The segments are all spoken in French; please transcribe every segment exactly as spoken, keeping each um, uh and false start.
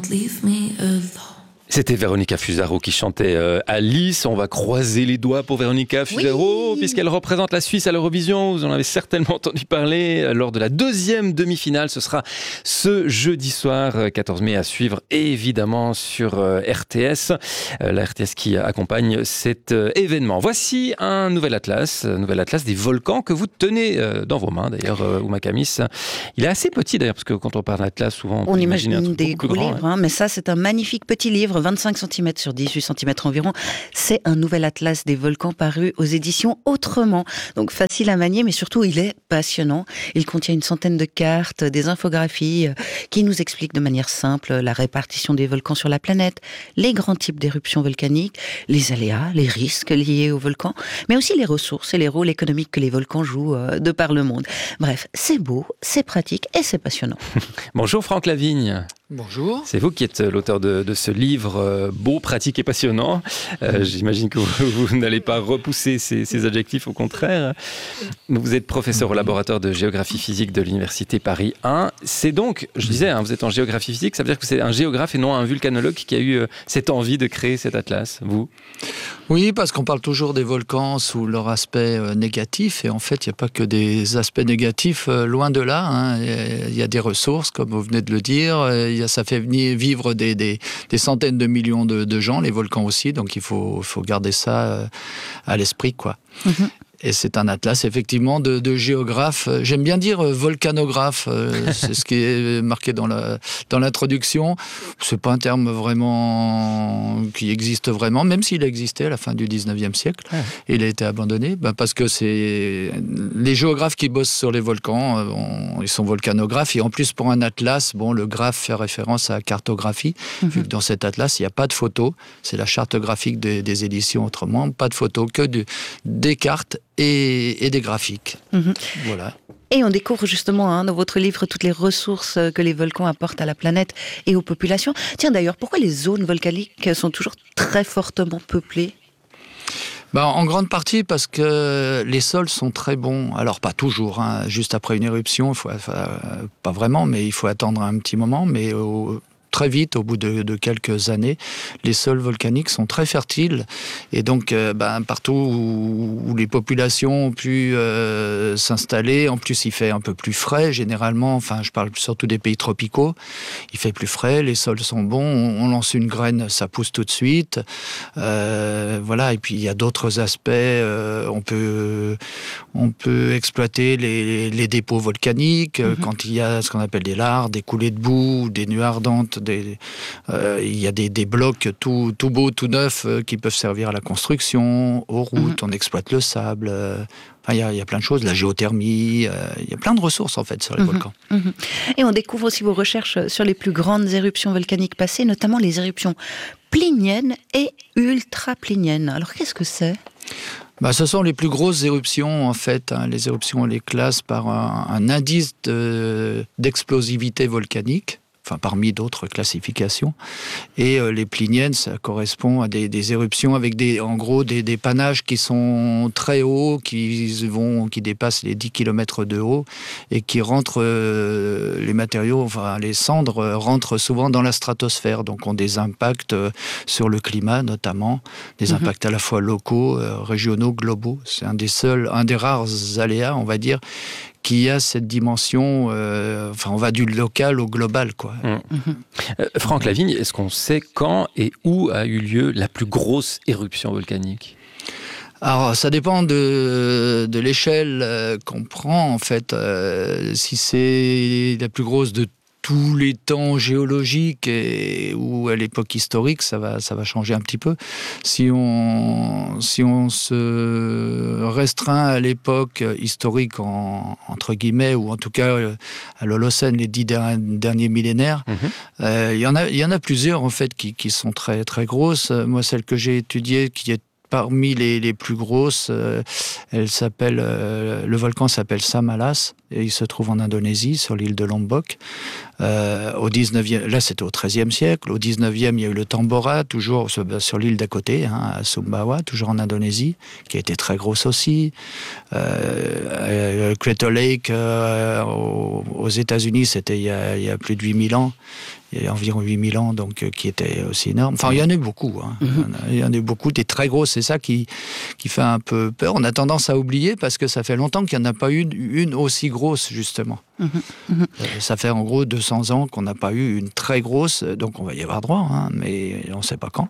don't leave me alone. C'était Véronica Fusaro qui chantait euh, Alice. On va croiser les doigts pour Véronica Fusaro, oui, puisqu'elle représente la Suisse à l'Eurovision. Vous en avez certainement entendu parler lors de la deuxième demi-finale. Ce sera ce jeudi soir, quatorze mai, à suivre évidemment sur euh, R T S. Euh, la R T S qui accompagne cet euh, événement. Voici un nouvel atlas, un nouvel atlas des volcans que vous tenez euh, dans vos mains. D'ailleurs, euh, Ouma Kamis, il est assez petit d'ailleurs, parce que quand on parle d'atlas, souvent on, on imagine imagine un truc des beaucoup gros plus grand, livres, hein. hein, mais ça c'est un magnifique petit livre, vingt-cinq centimètres sur dix-huit centimètres environ. C'est un nouvel atlas des volcans paru aux éditions Autrement. Donc facile à manier, mais surtout il est passionnant. Il contient une centaine de cartes, des infographies euh, qui nous expliquent de manière simple la répartition des volcans sur la planète, les grands types d'éruptions volcaniques, les aléas, les risques liés aux volcans, mais aussi les ressources et les rôles économiques que les volcans jouent euh, de par le monde. Bref, c'est beau, c'est pratique et c'est passionnant. Bonjour Franck Lavigne. Bonjour. C'est vous qui êtes l'auteur de, de ce livre euh, beau, pratique et passionnant. Euh, j'imagine que vous, vous n'allez pas repousser ces, ces adjectifs, au contraire. Vous êtes professeur au laboratoire de géographie physique de l'Université Paris un. C'est donc, je disais, hein, vous êtes en géographie physique, ça veut dire que c'est un géographe et non un vulcanologue qui a eu euh, cette envie de créer cet atlas, vous ? Oui, parce qu'on parle toujours des volcans sous leur aspect euh, négatif, et en fait, il n'y a pas que des aspects négatifs, euh, loin de là. Hein. Il y a des ressources, comme vous venez de le dire, il y a, ça fait venir vivre des, des, des centaines de millions de, de gens, les volcans aussi, donc il faut, faut garder ça euh, à l'esprit, quoi. Mm-hmm. Et c'est un atlas, effectivement, de, de géographes. J'aime bien dire volcanographe, c'est ce qui est marqué dans, la, dans l'introduction. C'est pas un terme vraiment qui existe vraiment, même s'il existait à la fin du dix-neuvième siècle. Ouais. Il a été abandonné, ben parce que c'est les géographes qui bossent sur les volcans, on, ils sont volcanographes. Et en plus, pour un atlas, bon, le graphe fait référence à cartographie, mm-hmm. vu que dans cet atlas, il n'y a pas de photos. C'est la charte graphique des, des éditions Autrement, pas de photos, que de, des cartes Et, et des graphiques. Mmh. Voilà. Et on découvre justement hein, dans votre livre toutes les ressources que les volcans apportent à la planète et aux populations. Tiens d'ailleurs, pourquoi les zones volcaniques sont toujours très fortement peuplées ? Ben, en grande partie parce que les sols sont très bons. Alors pas toujours, hein. Juste après une éruption, il faut, enfin, pas vraiment, mais il faut attendre un petit moment. Mais au, très vite, au bout de, de quelques années, les sols volcaniques sont très fertiles. Et donc, euh, ben, partout où, où les populations ont pu euh, s'installer, en plus il fait un peu plus frais, généralement, enfin je parle surtout des pays tropicaux, il fait plus frais, les sols sont bons, on, on lance une graine, ça pousse tout de suite. Euh, voilà, et puis il y a d'autres aspects, euh, on, peut, on peut exploiter les, les, les dépôts volcaniques, mmh. quand il y a ce qu'on appelle des lares, des coulées de boue, des nuées ardentes. Des, euh, il y a des, des blocs tout, tout beaux, tout neufs euh, qui peuvent servir à la construction, aux routes, mmh. on exploite le sable. Euh, enfin, il y a, il y a plein de choses, la géothermie, euh, il y a plein de ressources en fait sur les mmh. volcans. Mmh. Et on découvre aussi vos recherches sur les plus grandes éruptions volcaniques passées, notamment les éruptions pliniennes et ultra-pliniennes. Alors qu'est-ce que c'est ? Bah, ce sont les plus grosses éruptions, en fait. Hein. Les éruptions, on les classe par un, un indice de, d'explosivité volcanique. Enfin, parmi d'autres classifications. Et euh, les pliniennes, ça correspond à des, des éruptions avec des, en gros des, des panaches qui sont très hauts, qui, vont, qui dépassent les dix kilomètres de haut et qui rentrent, euh, les matériaux, enfin les cendres euh, rentrent souvent dans la stratosphère, donc ont des impacts euh, sur le climat notamment, des mmh. impacts à la fois locaux, euh, régionaux, globaux. C'est un des seuls, un des rares aléas, on va dire, qui a cette dimension, euh, enfin on va du local au global, quoi. Mmh. Mmh. Euh, Franck Lavigne, est-ce qu'on sait quand et où a eu lieu la plus grosse éruption volcanique ? Alors, ça dépend de, de l'échelle euh, qu'on prend, en fait. Euh, si c'est la plus grosse de tous les temps géologiques et, ou à l'époque historique, ça va, ça va changer un petit peu. Si on, si on se restreint à l'époque historique, en, entre guillemets, ou en tout cas à l'Holocène, les dix derniers millénaires, mmh. euh, il y en a, il y en a plusieurs en fait qui, qui sont très, très grosses. Moi, celle que j'ai étudiée, qui est parmi les, les plus grosses, euh, elle s'appelle, euh, le volcan s'appelle Samalas Et il se trouve en Indonésie, sur l'île de Lombok. Euh, au dix-neuvième, là, c'était au treizième siècle. Au dix-neuvième, il y a eu le Tambora, toujours sur, sur l'île d'à côté, hein, à Sumbawa, toujours en Indonésie, qui a été très grosse aussi. Euh, Crater Lake, euh, aux, aux États-Unis, c'était il y, a, il y a plus de huit mille ans. Il y a environ huit mille ans, donc, euh, qui était aussi énorme. Enfin, il y en a eu beaucoup. Hein. Mm-hmm. Il y en a eu beaucoup, des très grosses. C'est ça qui, qui fait un peu peur. On a tendance à oublier parce que ça fait longtemps qu'il n'y en a pas eu une, une aussi grosse, justement. Mm-hmm. Mm-hmm. Euh, ça fait en gros deux cents ans qu'on n'a pas eu une très grosse, donc on va y avoir droit, hein, mais on ne sait pas quand.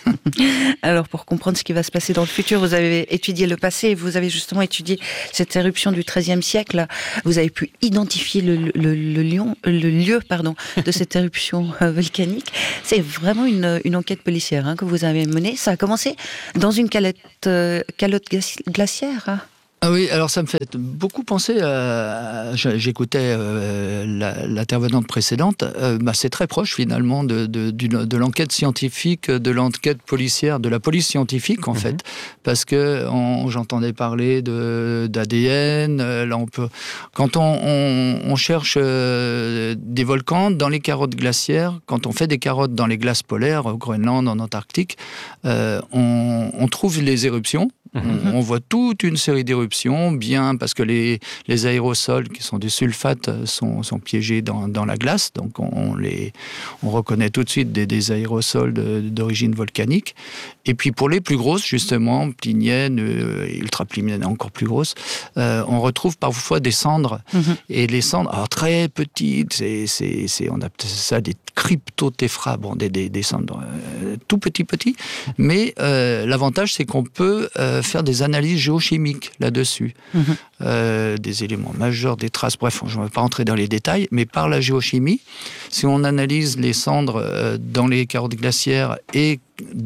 Alors, pour comprendre ce qui va se passer dans le futur, vous avez étudié le passé, vous avez justement étudié cette éruption du treizième siècle. Vous avez pu identifier le, le, le, lion, le lieu pardon, de cette éruption volcanique. C'est vraiment une, une enquête policière hein, que vous avez menée. Ça a commencé dans une calotte, euh, calotte glaciaire. Hein. Ah oui, alors ça me fait beaucoup penser à... J'écoutais euh, la, l'intervenante précédente. Euh, bah c'est très proche finalement de, de, de, de l'enquête scientifique, de l'enquête policière, de la police scientifique en mmh. fait. Parce que on, j'entendais parler de, d'A D N. Là, on peut... Quand on, on, on cherche euh, des volcans dans les carottes glaciaires, quand on fait des carottes dans les glaces polaires, au Groenland, en Antarctique, euh, on, on trouve les éruptions. Mmh. On, on voit toute une série d'éruptions. Bien parce que les, les aérosols qui sont des sulfates sont, sont piégés dans, dans la glace, donc on, les, on reconnaît tout de suite des, des aérosols de, d'origine volcanique. Et puis pour les plus grosses, justement, pliniennes, euh, ultra-pliniennes encore plus grosses, euh, on retrouve parfois des cendres. Mmh. Et les cendres, alors très petites, c'est, c'est, c'est, on appelle ça des cryptotéphras, bon, des, des, des cendres euh, tout petits, petits. Mais euh, l'avantage, c'est qu'on peut euh, faire des analyses géochimiques là-dessus. Mmh. Euh, des éléments majeurs, des traces, bref, je ne vais pas rentrer dans les détails, mais par la géochimie, si on analyse les cendres euh, dans les carottes glaciaires et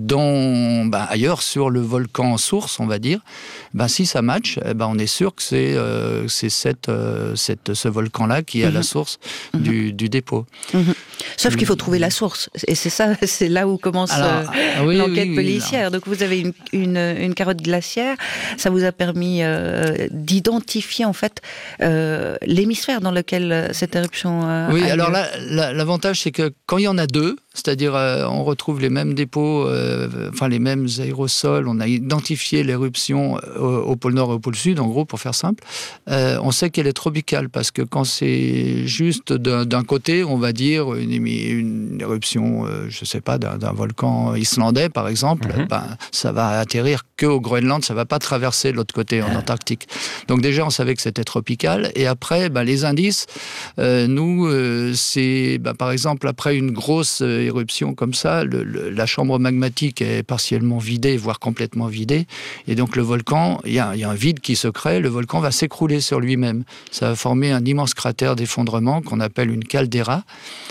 dans, bah, ailleurs sur le volcan source, on va dire, bah, si ça match, eh bah, on est sûr que c'est, euh, c'est cette, euh, cette, ce volcan-là qui est à mmh. la source mmh. du, du dépôt. Mmh. Sauf qu'il faut trouver la source, et c'est ça, c'est là où commence Alors, euh, oui, l'enquête oui, oui, policière. Oui, Donc vous avez une, une, une carotte glaciaire, ça vous a permis euh, d'identifier en fait euh, l'hémisphère dans lequel cette éruption a Oui, a alors lieu. là, la, l'avantage c'est que quand il y en a deux, c'est-à-dire euh, on retrouve les mêmes dépôts, euh, enfin les mêmes aérosols, on a identifié l'éruption au, au pôle Nord et au pôle Sud, en gros, pour faire simple, euh, on sait qu'elle est tropicale, parce que quand c'est juste d'un, d'un côté, on va dire une, une éruption, euh, je ne sais pas, d'un, d'un volcan islandais, par exemple, mm-hmm. ben, ça va atterrir qu'au Groenland, ça ne va pas traverser de l'autre côté, en Antarctique. Donc déjà, on savait que c'était tropical, et après, ben, les indices, euh, nous, euh, c'est, ben, par exemple, après une grosse éruption comme ça, le, le, la chambre magmatique est partiellement vidée, voire complètement vidée, et donc le volcan, il y, y a un vide qui se crée, le volcan va s'écrouler sur lui-même. Ça va former un immense cratère d'effondrement qu'on appelle une caldeira,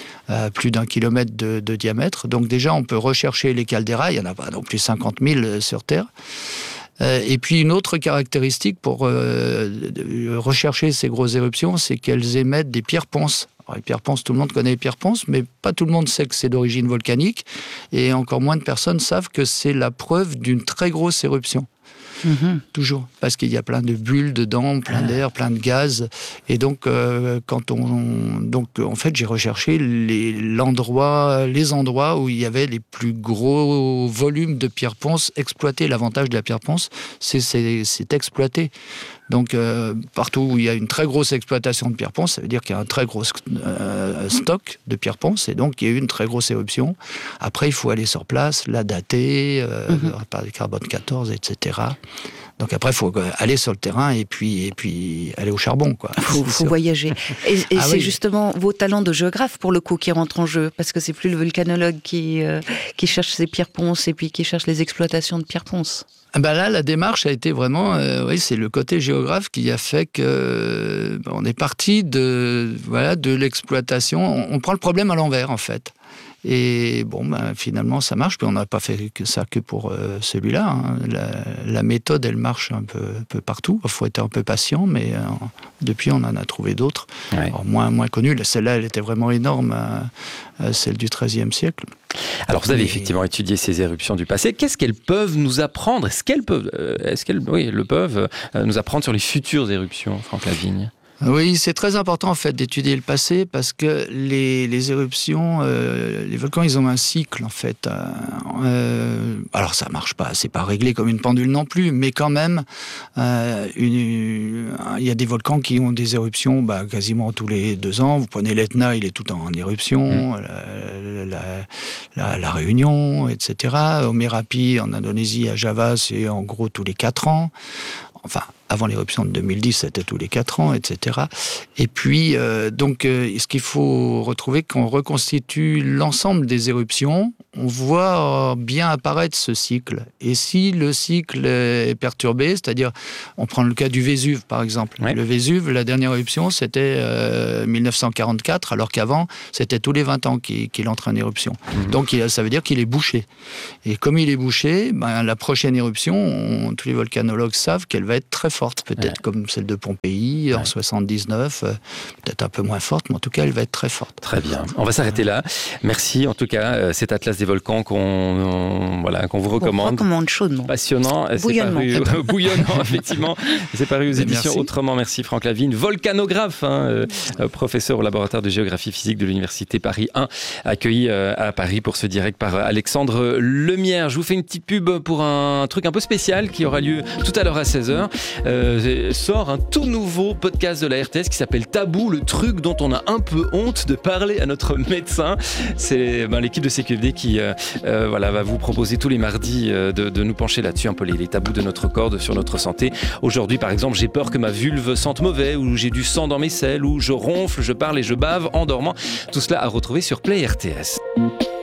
à plus d'un kilomètre de, de diamètre. Donc déjà, on peut rechercher les caldeiras, il n'y en a pas non plus cinquante mille sur Terre. Euh, et puis une autre caractéristique pour euh, rechercher ces grosses éruptions, c'est qu'elles émettent des pierres ponces. Alors, les pierres ponces, tout le monde connaît les pierres ponces, mais pas tout le monde sait que c'est d'origine volcanique, et encore moins de personnes savent que c'est la preuve d'une très grosse éruption. Mmh. Toujours, parce qu'il y a plein de bulles dedans, plein d'air, plein de gaz, et donc euh, quand on, donc en fait j'ai recherché les l'endroit, les endroits où il y avait les plus gros volumes de pierres ponces exploités. L'avantage de la pierre ponce, c'est c'est, c'est exploité. Donc euh, partout où il y a une très grosse exploitation de pierre ponce, ça veut dire qu'il y a un très gros euh, stock de pierre ponce, et donc il y a eu une très grosse éruption. Après, il faut aller sur place, la dater, euh, mm-hmm. par le carbone quatorze, et cetera. Donc après, il faut aller sur le terrain et puis, et puis aller au charbon, quoi. Il faut, faut voyager. Et, et ah, c'est oui. justement vos talents de géographe, pour le coup, qui rentrent en jeu, parce que c'est plus le volcanologue qui, euh, qui cherche ses pierres ponces et puis qui cherche les exploitations de pierres ponces. Ah ben là, la démarche a été vraiment, euh, oui, c'est le côté géographe qui a fait que euh, on est parti de, voilà, de l'exploitation. On, on prend le problème à l'envers, en fait. Et bon, ben, finalement, ça marche. Puis on n'a pas fait que ça que pour euh, celui-là. Hein. La, la méthode, elle marche un peu, un peu partout. Il faut être un peu patient, mais euh, depuis, on en a trouvé d'autres. Ouais. Alors, moins, moins connues. Celle-là, elle était vraiment énorme, euh, celle du treizième siècle. Alors, vous avez effectivement étudié ces éruptions du passé. Qu'est-ce qu'elles peuvent nous apprendre ? Est-ce qu'elles peuvent, est-ce qu'elles, oui, le peuvent nous apprendre sur les futures éruptions, Franck Lavigne ? Oui, c'est très important en fait d'étudier le passé parce que les, les éruptions, euh, les volcans, ils ont un cycle en fait. Euh, alors ça marche pas, c'est pas réglé comme une pendule non plus, mais quand même, euh, une, il y a des volcans qui ont des éruptions bah, quasiment tous les deux ans. Vous prenez l'Etna, il est tout en éruption, mmh. la, la, la, la Réunion, et cetera. Au Merapi, en Indonésie, à Java, c'est en gros tous les quatre ans. Enfin, avant l'éruption de deux mille dix, c'était tous les quatre ans, et cetera. Et puis, euh, donc, euh, ce qu'il faut retrouver, quand on reconstitue l'ensemble des éruptions, on voit bien apparaître ce cycle. Et si le cycle est perturbé, c'est-à-dire, on prend le cas du Vésuve, par exemple. Ouais. Le Vésuve, la dernière éruption, c'était euh, mille neuf cent quarante-quatre, alors qu'avant, c'était tous les vingt ans qu'il, qu'il entre en éruption. Mmh. Donc, ça veut dire qu'il est bouché. Et comme il est bouché, ben, la prochaine éruption, on, tous les volcanologues savent qu'elle va être très forte, peut-être ouais. comme celle de Pompéi en ouais. soixante-dix-neuf, euh, peut-être un peu moins forte, mais en tout cas, elle va être très forte. Très bien. On va s'arrêter là. Merci, en tout cas, euh, cet atlas des volcans qu'on, on, voilà, qu'on vous recommande. On recommande chaudement. Passionnant. Bouillonnement. C'est paru, bouillonnant, effectivement. C'est paru aux Mais éditions merci. Autrement. Merci, Franck Lavigne. Volcanographe, hein, euh, professeur au laboratoire de géographie physique de l'Université Paris un, accueilli euh, à Paris pour ce direct par Alexandre Lemierre. Je vous fais une petite pub pour un truc un peu spécial qui aura lieu tout à l'heure à seize heures. Euh, sort un tout nouveau podcast de la R T S qui s'appelle Tabou, le truc dont on a un peu honte de parler à notre médecin. C'est ben, l'équipe de C Q F D qui euh, euh, voilà, va vous proposer tous les mardis euh, de, de nous pencher là-dessus, un peu les, les tabous de notre corps, de, sur notre santé. Aujourd'hui, par exemple, j'ai peur que ma vulve sente mauvais, ou j'ai du sang dans mes selles, ou je ronfle, je parle et je bave en dormant. Tout cela à retrouver sur Play R T S.